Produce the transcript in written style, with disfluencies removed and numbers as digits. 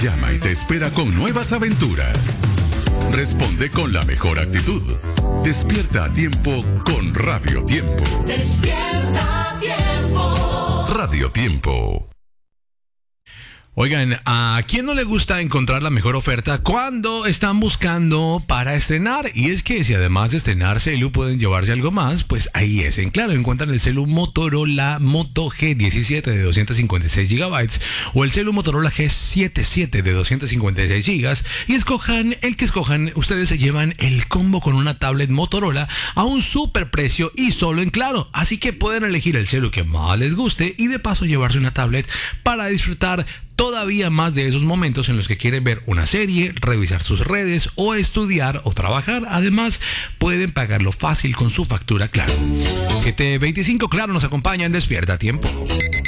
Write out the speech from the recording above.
llama y te espera con nuevas aventuras. Responde con la mejor actitud. Despierta a tiempo con Radio Tiempo. Despierta a tiempo. Radio Tiempo. Oigan, ¿a quién no le gusta encontrar la mejor oferta cuando están buscando para estrenar? Y es que si además de estrenar celu pueden llevarse algo más, pues ahí es. En Claro encuentran el celu Motorola Moto G17 de 256 GB o el celu Motorola G77 de 256 GB y escojan el que escojan, ustedes se llevan el combo con una tablet Motorola a un super precio y solo en Claro. Así que pueden elegir el celu que más les guste y de paso llevarse una tablet para disfrutar todavía más de esos momentos en los que quieren ver una serie, revisar sus redes o estudiar o trabajar. Además, pueden pagarlo fácil con su factura Claro. 7:25 Claro nos acompaña en Despierta a Tiempo.